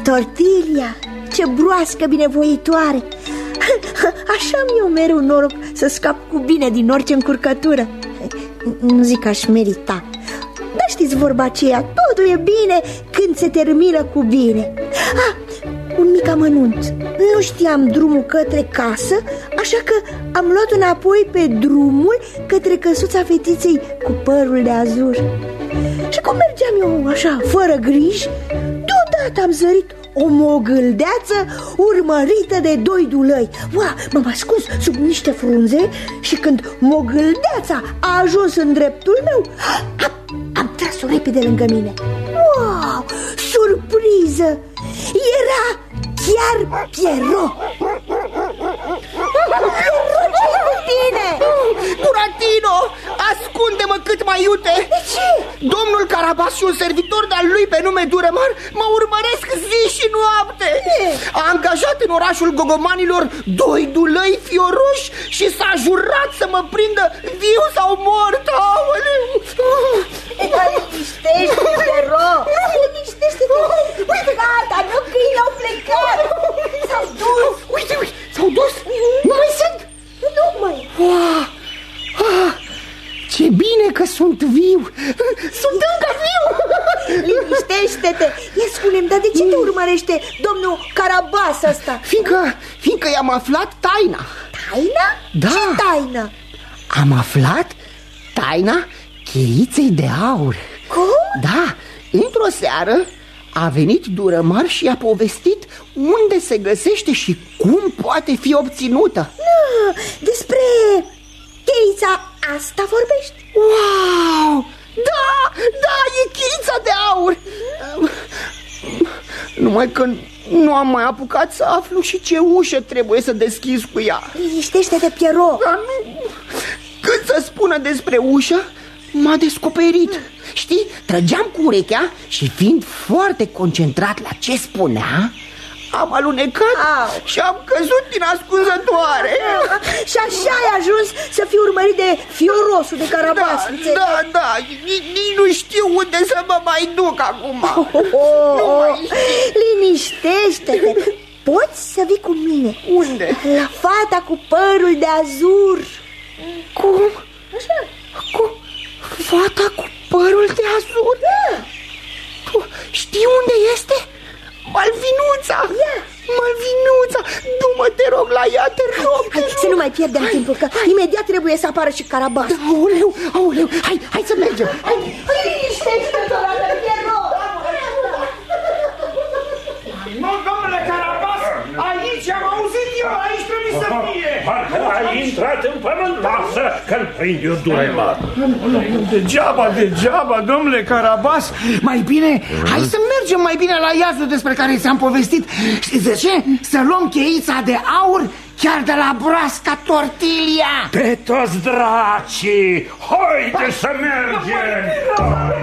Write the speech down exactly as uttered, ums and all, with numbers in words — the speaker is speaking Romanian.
Tortilia, ce broască binevoitoare. Așa-mi eu mereu noroc să scap cu bine din orice încurcătură. Nu zic că aș merita, dar știți vorba aceea, totul e bine când se termină cu bine. Ah, un mic amănunt. Nu știam drumul către casă, așa că am luat înapoi pe drumul către căsuța fetiței cu părul de azur. Și cum mergeam eu așa, fără griji, deodată am zărit o mogâldeață urmărită de doi dulăi. Ua, m-am ascuns sub niște frunze și când mogâldeața a ajuns în dreptul meu, am, am tras-o repede lângă mine. Wow, surpriză! Era chiar Pierrot. Bine! Buratino, ascunde-mă cât mai iute! De ce? Domnul Carabas și un servitor de-al lui pe nume Duremar mă urmăresc zi și noapte. Ce? A angajat în orașul gogomanilor doi dulăi fioroși și s-a jurat să mă prindă viu sau mort. Aoleu! Dar liniștește-te, Pierrot! Liniștește-te! Uite, gata, nu câini au plecat! S-au dus! Uite, uite, s-au dus! Nu mai sunt! Nu mai! Wow. Ah, ce bine că sunt viu! Sunt încă viu! Liniștește-te! Ia spune-mi, dar de ce te urmărește domnul Carabas ăsta? Fiindcă, fiindcă i-am aflat taina. Taina? Da. Ce taină? Am aflat taina cheiței de aur. Cum? Da, într-o seară a venit Duremar și a povestit unde se găsește și cum poate fi obținută. Nu, despre cheița asta vorbești? Wow! Da, da, e cheița de aur. Numai că nu am mai apucat să aflu și ce ușă trebuie să deschiz cu ea. Liniștește-te, Pierrot. Dar nu... Cât să spună despre ușă, m-a descoperit. Știi, trăgeam cu urechea și fiind foarte concentrat la ce spunea, am alunecat Au. și am căzut din ascunzătoare. Și așa ai ajuns să fii urmărit de fiorosul de Carabas. Da, da, da, nici nu știu unde să mă mai duc acum. oh, oh, oh. Mai... Liniștește-te. Poți să vii cu mine. Unde? La fata cu părul de azur. Cum? Așa. Cu fata cu părul de azur? Da. Știi unde este? Malvinuța! Ia. Malvinuța! Du-mă, te rog, la ea, te rog, te Hai, rog. să nu mai pierdem hai, timpul, că hai. Imediat trebuie să apară și Carabas. Da, aoleu, aoleu, hai, hai să mergem. Hai, hai liniștește-te, Pierrot. Nu, domnule Carabas, aici am auzit eu, aici trebuie să fie. Parcă ai intrat în pământ, lasă că-l prind eu Duremar. Degeaba, degeaba, domnule Carabas. Mai bine, hai să mergem mai bine la iazul despre care ți-am povestit. Știți de ce? Să luăm cheița de aur chiar de la broasca Tortilia. Pe toți dracii, haide să mergem!